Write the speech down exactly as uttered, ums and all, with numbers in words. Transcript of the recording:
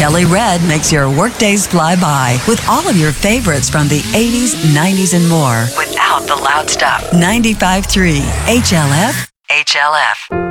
Kelly Red makes your workdays fly by with all of your favorites from the eighties, nineties, and more without the loud stuff. ninety-five point three H L F, H L F.